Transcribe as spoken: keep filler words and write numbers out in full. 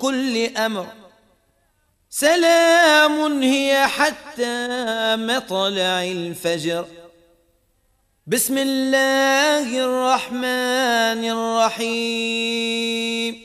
كل أمر، سلام هي حتى مطلع الفجر. بسم الله الرحمن الرحيم.